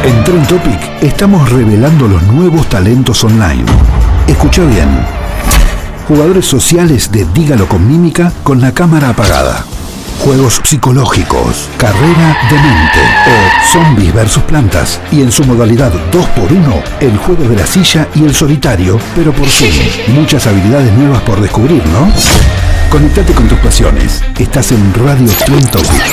En Trend Topic estamos revelando los nuevos talentos online. Escucha bien. Jugadores sociales de Dígalo con mímica con la cámara apagada. Juegos psicológicos, carrera de mente o zombies versus plantas. Y en su modalidad 2x1, el juego de la silla y el solitario, pero por Zoom. Muchas habilidades nuevas por descubrir, ¿no? Conectate con tus pasiones. Estás en Radio Trend Topic.